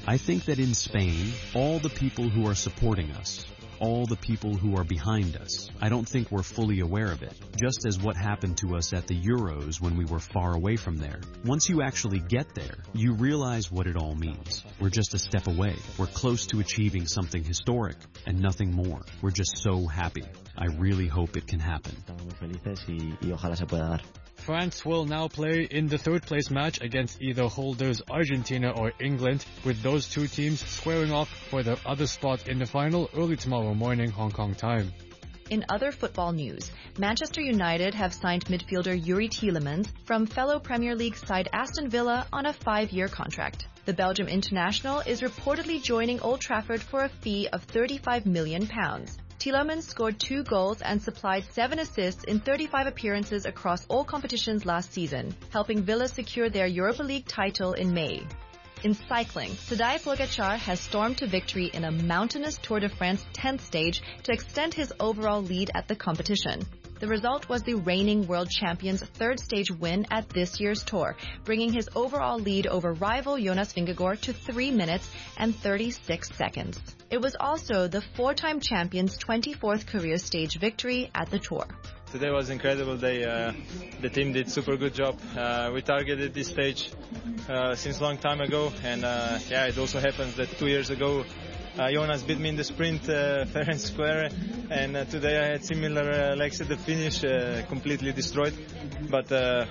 I think that in Spain, all the people who are supporting us, all the people who are behind us, I don't think we're fully aware of it, just as what happened to us at the Euros when we were far away from there. Once you actually get there, you realize what it all means. We're just a step away. We're close to achieving something historic, and nothing more. We're just so happy. I really hope it can happen. Estamos muy felices y ojalá se pueda dar. France will now play in the third-place match against either holders Argentina or England, with those two teams squaring off for the other spot in the final early tomorrow morning, Hong Kong time. In other football news, Manchester United have signed midfielder Yuri Tielemans from fellow Premier League side Aston Villa on a 5-year contract. The Belgium international is reportedly joining Old Trafford for a fee of £35 million. Tielemans scored 2 goals and supplied 7 assists in 35 appearances across all competitions last season, helping Villa secure their Europa League title in May. In cycling, Tadej Pogačar has stormed to victory in a mountainous Tour de France 10th stage to extend his overall lead at the competition. The result was the reigning world champion's third stage win at this year's Tour, bringing his overall lead over rival Jonas Vingegaard to 3 minutes and 36 seconds. It was also the 4-time champion's 24th career stage victory at the Tour. Today was an incredible day. The team did super good job. We targeted this stage since a long time ago, and it also happens that 2 years ago Jonas beat me in the sprint fair and square, and today I had similar legs at the finish, completely destroyed. But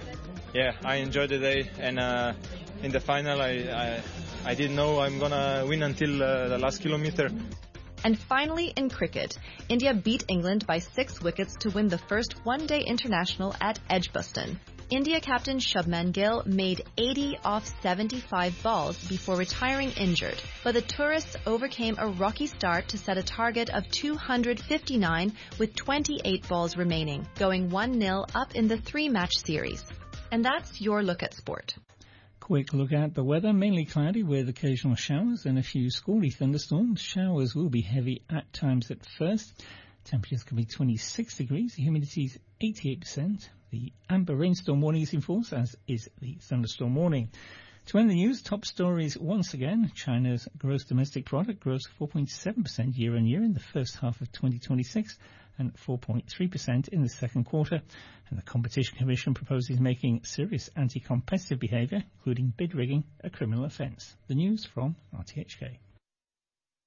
I enjoyed the day, and in the final I didn't know I'm gonna win until the last kilometer. And finally, in cricket, India beat England by 6 wickets to win the first one-day international at Edgbaston. India captain Shubman Gill made 80 off 75 balls before retiring injured, but the tourists overcame a rocky start to set a target of 259 with 28 balls remaining, going 1-0 up in the 3-match series. And that's your look at sport. Quick look at the weather, mainly cloudy with occasional showers and a few squally thunderstorms. Showers will be heavy at times at first. Temperatures can be 26 degrees, humidity is 88%. The amber rainstorm warning is in force, as is the thunderstorm warning. To end the news, top stories once again. China's gross domestic product grows 4.7% year-on-year in the first half of 2026 and 4.3% in the second quarter. And the Competition Commission proposes making serious anti-competitive behaviour, including bid rigging, a criminal offence. The news from RTHK.